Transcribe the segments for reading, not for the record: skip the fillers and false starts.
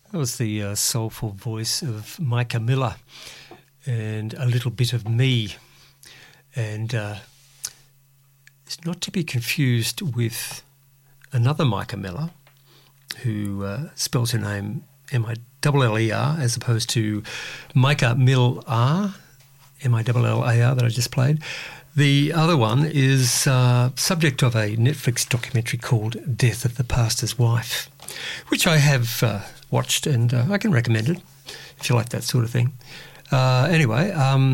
That was the soulful voice of Micah Miller and A Little Bit of Me. And it's not to be confused with another Micah Miller who spells her name M-I-L-L-E-R as opposed to Micah Mill-R, M-I-L-L-A-R that I just played. The other one is subject of a Netflix documentary called Death of the Pastor's Wife, which I have watched and I can recommend it if you like that sort of thing. Anyway,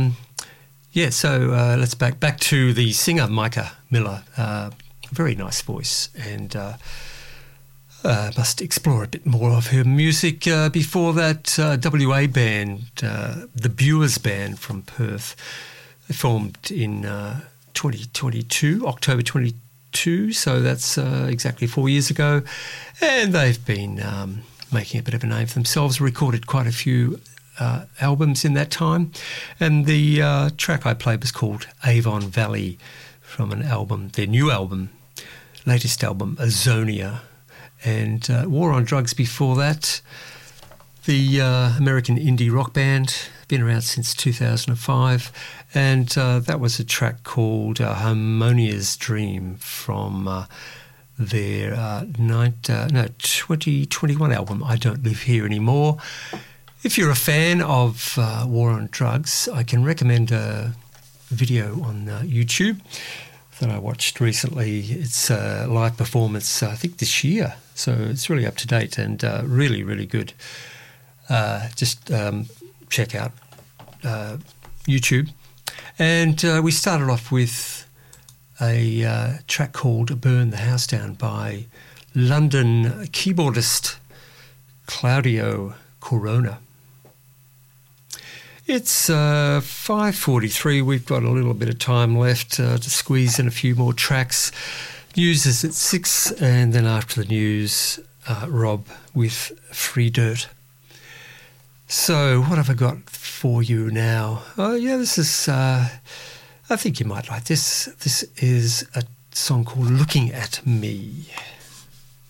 so let's back to the singer Micah Miller. Very nice voice, and must explore a bit more of her music. Before that, WA band, the Bewers Band from Perth. They formed in 2022, October 22, so that's exactly 4 years ago. And they've been making a bit of a name for themselves, recorded quite a few albums in that time. And the track I played was called Avon Valley from an album, their new album, latest album, Azonia. And War on Drugs before that. The American indie rock band, been around since 2005, and that was a track called Harmonia's Dream from their 2021 album, I Don't Live Here Anymore. If you're a fan of War on Drugs, I can recommend a video on YouTube that I watched recently. It's a live performance, I think this year, so it's really up to date and really, really good. Just check out YouTube. And we started off with a track called Burn the House Down by London keyboardist Claudio Corona. It's 5:43. We've got a little bit of time left to squeeze in a few more tracks. News is at 6, and then after the news, Rob with Free Dirt. So what have I got for you now? Oh, yeah, this is, I think you might like this. This is a song called Looking at Me.